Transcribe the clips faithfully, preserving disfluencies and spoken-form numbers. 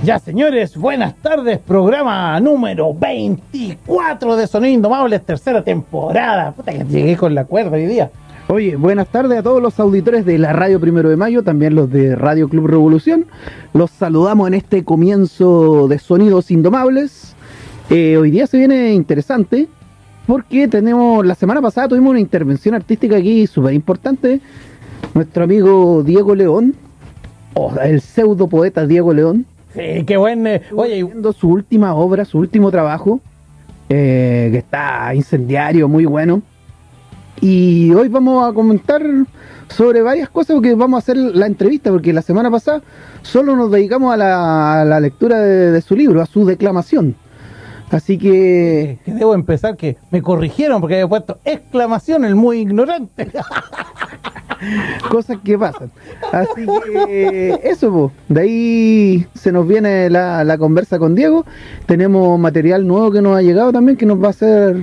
Ya, señores, buenas tardes, programa número veinticuatro de Sonido Indomables, tercera temporada. Puta que llegué con la cuerda hoy día. Oye, buenas tardes a todos los auditores de la Radio Primero de Mayo, también los de Radio Club Revolución. Los saludamos en este comienzo de Sonidos Indomables. Eh, hoy día se viene interesante porque tenemos, la semana pasada tuvimos una intervención artística aquí súper importante. Nuestro amigo Diego León, o el pseudo poeta Diego León. Sí, qué buen... Eh, oye, viendo su última obra, su último trabajo, eh, que está incendiario, muy bueno. Y hoy vamos a comentar sobre varias cosas, porque vamos a hacer la entrevista, porque la semana pasada solo nos dedicamos a la, a la lectura de, de su libro, a su declamación. Así que... que debo empezar, que me corrigieron porque había puesto exclamación, el muy ignorante. Cosas que pasan. Así que eso, po. De ahí se nos viene la, la conversa con Diego. Tenemos material nuevo que nos ha llegado también, que nos va a hacer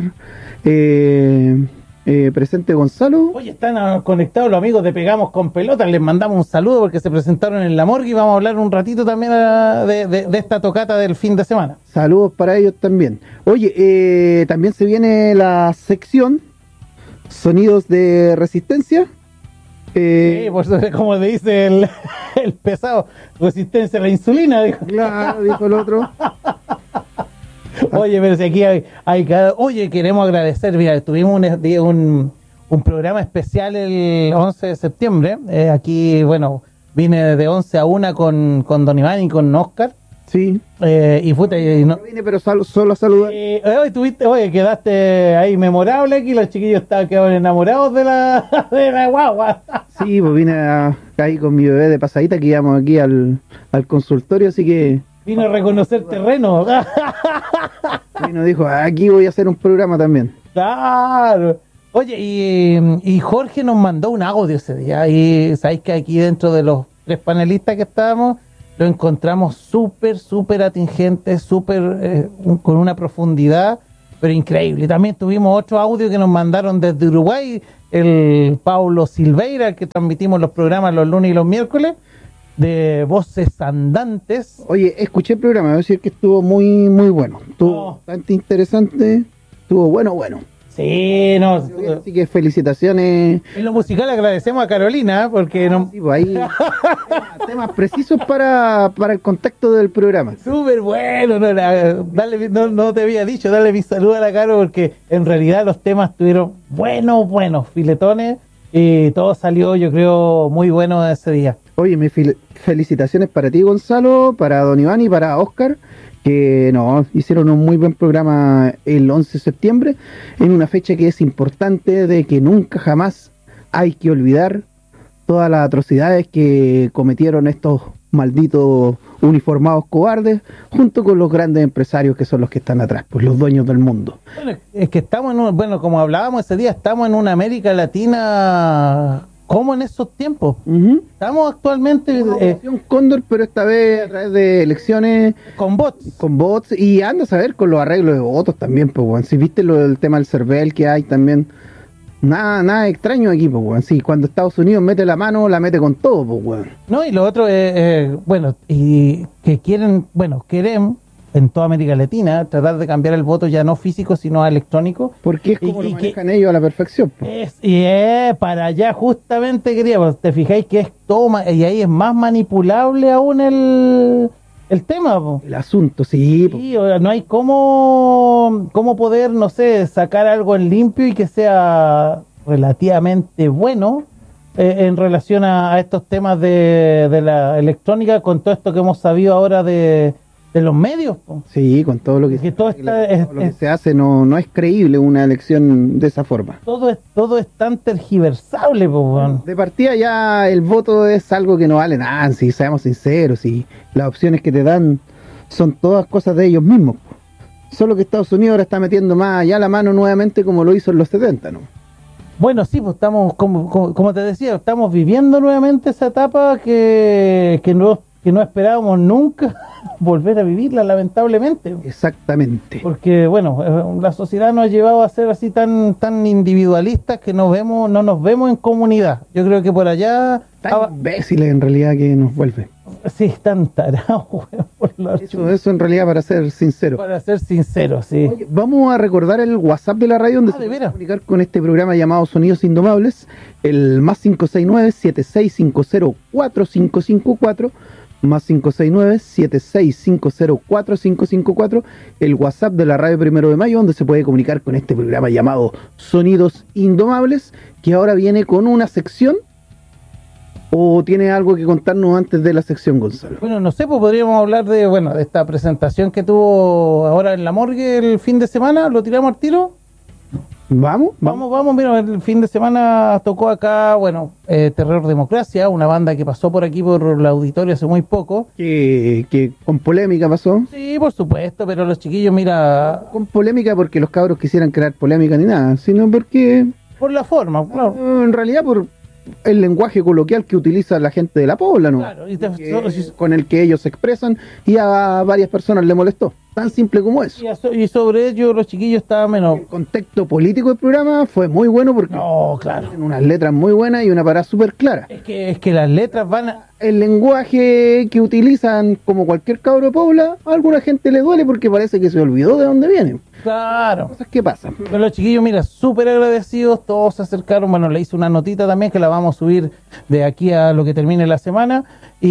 eh, eh, presente Gonzalo. Oye, están conectados los amigos de Pegamos con Pelota. Les mandamos un saludo porque se presentaron en la morgue y vamos a hablar un ratito también a, de, de, de esta tocata del fin de semana. Saludos para ellos también. Oye, eh, también se viene la sección Sonidos de Resistencia. Eh, sí, por eso, como le dice el, el pesado, resistencia a la insulina, dijo. Claro, dijo el otro. Oye, pero si aquí hay, hay cada... Oye, queremos agradecer, mira, tuvimos un, un, un programa especial el once de septiembre, eh, aquí, bueno, vine de once a una con, con Don Iván y con Oscar. Sí. Eh, y puta, y no... Yo vine, pero solo, solo a saludar. Eh, hoy tuviste, oye, quedaste ahí memorable aquí, los chiquillos estaban quedaron enamorados de la, de la guagua. Sí, pues vine a, ahí con mi bebé de pasadita, que íbamos aquí al, al consultorio, así que... Vino a reconocer terreno. Y nos dijo, aquí voy a hacer un programa también. Claro. Oye, y, y Jorge nos mandó un audio ese día, y sabéis que aquí dentro de los tres panelistas que estábamos, lo encontramos súper, súper atingente, súper, eh, un, con una profundidad, pero increíble. También tuvimos otro audio que nos mandaron desde Uruguay, el Paulo Silveira, que transmitimos los programas los lunes y los miércoles, de Voces Andantes. Oye, escuché el programa, voy a decir que estuvo muy, muy bueno. Estuvo oh. bastante interesante, estuvo bueno, bueno. Sí, no. Así que felicitaciones. En lo musical agradecemos a Carolina, porque ah, no... sí, pues ahí temas, temas precisos para, para el contacto del programa. Súper bueno, no, la, dale, no, no te había dicho, dale mi saludo a la Caro, porque en realidad los temas tuvieron buenos, buenos filetones, y todo salió, yo creo, muy bueno ese día. Oye, mis felicitaciones para ti, Gonzalo, para Don Iván y para Oscar, que no, hicieron un muy buen programa el once de septiembre, en una fecha que es importante, de que nunca jamás hay que olvidar todas las atrocidades que cometieron estos malditos uniformados cobardes, junto con los grandes empresarios que son los que están atrás, pues los dueños del mundo. Bueno, es que estamos en un, bueno, como hablábamos ese día, estamos en una América Latina... ¿Cómo en esos tiempos? Uh-huh. Estamos actualmente... Eh, Cóndor, pero esta vez a través de elecciones... Con bots. Con bots, y anda a saber con los arreglos de votos también, pues, bueno. Si viste lo del tema del CERVEL que hay también... Nada, nada extraño aquí, pues, bueno. Sí, cuando Estados Unidos mete la mano, la mete con todo, pues, bueno. No, y lo otro es, eh, bueno, y que quieren, bueno, quieren... en toda América Latina, tratar de cambiar el voto ya no físico, sino electrónico. Porque es como y, lo y manejan que, ellos a la perfección. Es, y es para allá justamente queríamos, te fijáis que es todo, y ahí es más manipulable aún el, el tema. Po. El asunto, sí. Sí, o no hay cómo, cómo poder, no sé, sacar algo en limpio y que sea relativamente bueno eh, en relación a, a estos temas de, de la electrónica, con todo esto que hemos sabido ahora de... de los medios, po. Sí, con todo lo que, que, todo, está, todo es, lo que es, se hace no no es creíble una elección de esa forma. Todo es todo es tan tergiversable, po, bueno. De partida ya el voto es algo que no vale nada, si seamos sinceros, y las opciones que te dan son todas cosas de ellos mismos, po. Solo que Estados Unidos ahora está metiendo más allá la mano nuevamente, como lo hizo en los setenta, ¿no? Bueno, sí, pues estamos, como, como, como te decía, estamos viviendo nuevamente esa etapa que, que no que no esperábamos nunca volver a vivirla, lamentablemente. Exactamente. Porque, bueno, la sociedad nos ha llevado a ser así tan tan individualistas que nos vemos no nos vemos en comunidad. Yo creo que por allá... Tan imbéciles en realidad que nos vuelve. Sí, están tarados, weón, por la Eso, chucha. eso en realidad, para ser sincero. Para ser sincero, sí. Oye, vamos a recordar el WhatsApp de la radio donde Ah, se ¿de puede veras? comunicar con este programa llamado Sonidos Indomables, el más cinco seis nueve, siete seis cinco cero, cuatro cinco cinco cuatro, más cinco seis nueve, siete seis cinco cero, cuatro cinco cinco cuatro, el WhatsApp de la radio Primero de Mayo, donde se puede comunicar con este programa llamado Sonidos Indomables, que ahora viene con una sección. ¿O tiene algo que contarnos antes de la sección, Gonzalo? Bueno, no sé, pues podríamos hablar de, bueno, de esta presentación que tuvo ahora en la morgue el fin de semana. ¿Lo tiramos al tiro? ¿Vamos? Vamos, vamos, mira, el fin de semana tocó acá, bueno, eh, Terror Democracia, una banda que pasó por aquí por la auditorio hace muy poco. Que, que con polémica pasó. Sí, por supuesto, pero los chiquillos, mira, Con polémica porque los cabros quisieran crear polémica ni nada, sino porque por la forma, claro. eh, en realidad por el lenguaje coloquial que utiliza la gente de la Pobla, ¿no? Claro, y te- Que- con el que ellos se expresan y a varias personas le molestó. Tan simple como eso. y, a so- y sobre ello los chiquillos estaban menos... El contexto político del programa fue muy bueno porque No, claro. tienen unas letras muy buenas y una parada súper clara. Es que, es que las letras van a... El lenguaje que utilizan, como cualquier cabro de Pobla, a alguna gente le duele porque parece que se olvidó de dónde vienen. Claro. Cosas que pasan. Pero los chiquillos, mira, súper agradecidos, todos se acercaron, bueno, le hice una notita también que la vamos a subir de aquí a lo que termine la semana,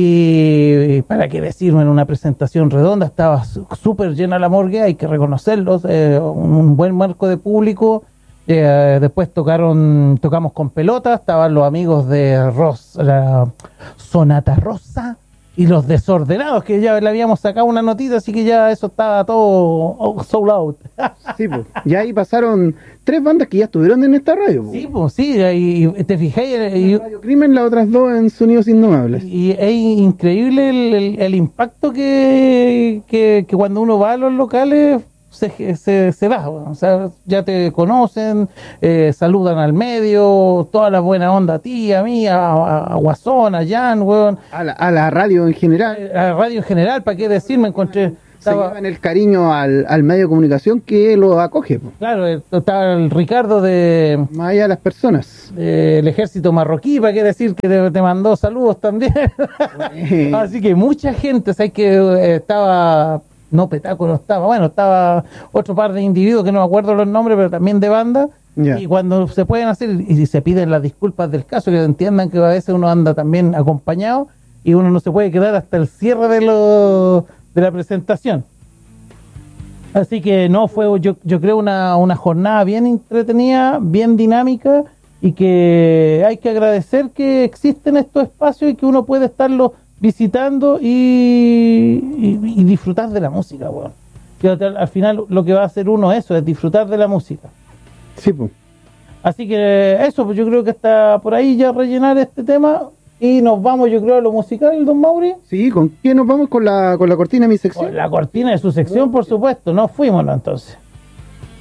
y para qué decirme, en una presentación redonda, estaba su- súper llena la morgue, hay que reconocerlos, eh, un, un buen marco de público. Eh, después tocaron, tocamos con pelota, estaban los amigos de Ros, la Sonata Rosa y los Desordenados, que ya le habíamos sacado una notita, así que ya eso estaba todo oh, sold out. Sí, pues. Ya ahí pasaron tres bandas que ya estuvieron en esta radio. Po. Sí, pues sí, y te fijáis, y, Radio Crimen, las otras dos en Sonidos Indomables. y es increíble el, el- el impacto que, que, que cuando uno va a los locales se, se, se da, weón. O sea, ya te conocen, eh, saludan al medio, toda la buena onda a ti, a mí, a, a, a Guasón, a Jan, weón, A la, a la radio en general. a la radio en general, ¿para qué decir? Me encontré... Se Estaba, llevan el cariño al, al medio de comunicación que lo acoge. Po. claro, estaba el Ricardo de... Más allá de las personas. del ejército marroquí, para qué decir que te, te mandó saludos también. Eh, Así que mucha gente, sabes que eh, estaba, no Petaco no estaba, bueno, estaba otro par de individuos que no me acuerdo los nombres, pero también de banda. Ya. Y cuando se pueden hacer y se piden las disculpas del caso, que entiendan que a veces uno anda también acompañado y uno no se puede quedar hasta el cierre de lo, de la presentación. Así que no, fue yo, yo creo una, una jornada bien entretenida, bien dinámica, y que hay que agradecer que existen estos espacios y que uno puede estarlos visitando y, y, y disfrutar de la música, weón. Que al, al final lo que va a hacer uno eso, es disfrutar de la música. Sí, pues. Así que eso, pues yo creo que está por ahí ya rellenar este tema y nos vamos, yo creo, a lo musical, don Mauri. Sí, ¿con qué nos vamos con la, con la cortina de mi sección? Con la cortina de su sección, por supuesto, no fuimos entonces.